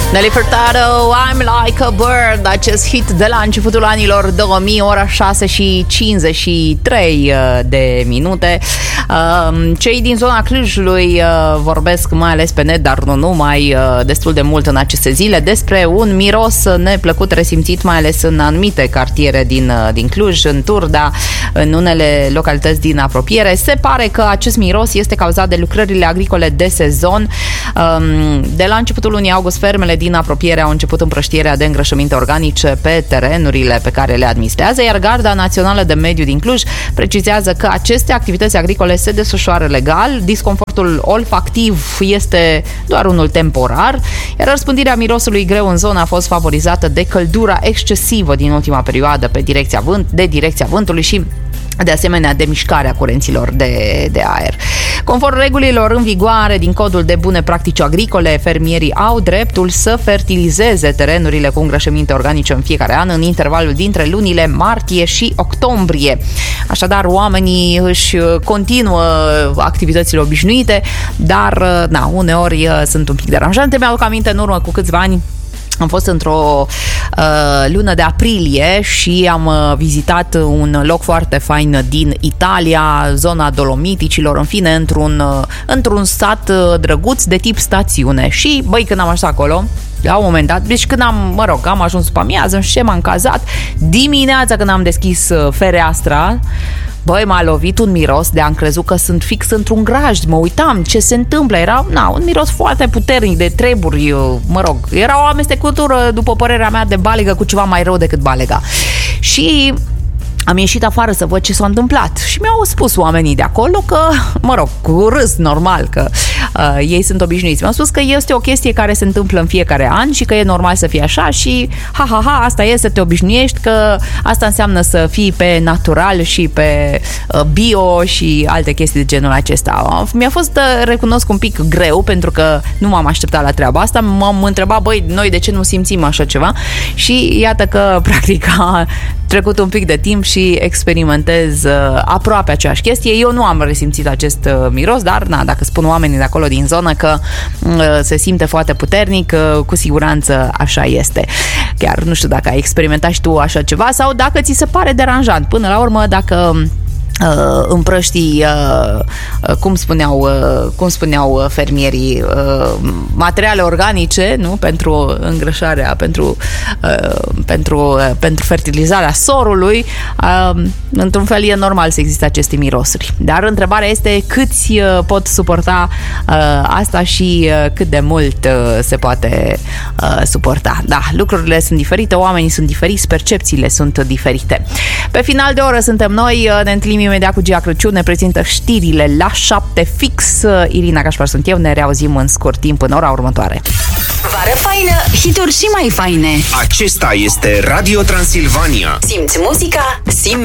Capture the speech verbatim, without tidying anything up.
Nelly Furtado, I'm Like a Bird, acest hit de la începutul anilor două mii, ora șase și cincizeci și trei de minute. Cei din zona Clujului vorbesc mai ales pe net, dar nu numai, destul de mult în aceste zile, despre un miros neplăcut resimțit, mai ales în anumite cartiere din, din Cluj, în Turda, în unele localități din apropiere. Se pare că acest miros este cauzat de lucrările agricole de sezon. De la începutul lunii august, fermele din apropiere au început împrăștierea de îngrășăminte organice pe terenurile pe care le administrează, iar Garda Națională de Mediu din Cluj precizează că aceste activități agricole se desfășoară legal, disconfortul olfactiv este doar unul temporar, iar răspândirea mirosului greu în zonă a fost favorizată de căldura excesivă din ultima perioadă pe direcția vânt, de direcția vântului și de asemenea de mișcarea curenților de, de aer. Conform regulilor în vigoare din codul de bune practici agricole, fermierii au dreptul să fertilizeze terenurile cu îngrășăminte organice în fiecare an în intervalul dintre lunile martie și octombrie. Așadar, oamenii își continuă activitățile obișnuite, dar na, uneori sunt un pic deranjante. Mi-aduc aminte, în urmă cu câțiva ani am fost într-o uh, lună de aprilie și am uh, vizitat un loc foarte fain din Italia, zona Dolomiticilor, în fine, într-un, uh, într-un sat uh, drăguț de tip stațiune. Și, băi, când am ajuns acolo, la un moment dat, deci când am, mă rog, am ajuns după amiază și m-am cazat, dimineața când am deschis uh, fereastra, băi, m-a lovit un miros de am crezut că sunt fix într-un grajd. Mă uitam ce se întâmplă. Era na, un miros foarte puternic de treburi, mă rog. Era o amestecătură, după părerea mea, de balegă cu ceva mai rău decât balega. Și am ieșit afară să văd ce s-a întâmplat și mi-au spus oamenii de acolo că, mă rog, cu râs normal, că uh, ei sunt obișnuiți. Mi-au spus că este o chestie care se întâmplă în fiecare an și că e normal să fie așa și ha, ha, ha, asta e să te obișnuiești, că asta înseamnă să fii pe natural și pe uh, bio și alte chestii de genul acesta. Mi-a fost, uh, recunosc, un pic greu pentru că nu m-am așteptat la treaba asta. M-am întrebat, băi, noi de ce nu simțim așa ceva? Și iată că, practic, a trecut un pic de timp și experimentez uh, aproape aceeași chestie. Eu nu am resimțit acest uh, miros, dar na, dacă spun oamenii de acolo din zonă că uh, se simte foarte puternic, uh, cu siguranță așa este. Chiar nu știu dacă ai experimentat și tu așa ceva sau dacă ți se pare deranjant. Până la urmă, dacă Uh, împrăștii, uh, uh, cum spuneau, uh, cum spuneau fermierii, uh, materiale organice, nu? Pentru îngrășarea, pentru, uh, pentru, uh, pentru fertilizarea sorului, uh, într-un fel e normal să existe aceste mirosuri. Dar întrebarea este câți uh, pot suporta uh, asta și uh, cât de mult uh, se poate uh, suporta. Da, lucrurile sunt diferite, oamenii sunt diferiți, percepțiile sunt diferite. Pe final de oră suntem noi, uh, ne întâlnim imediat cu Gia Crăciun, ne prezintă știrile la șapte fix. Irina Cașpar sunt eu, ne reauzim în scurt timp în ora următoare. Vară faină, hituri și mai faine. Acesta este Radio Transilvania. Simți muzica, simți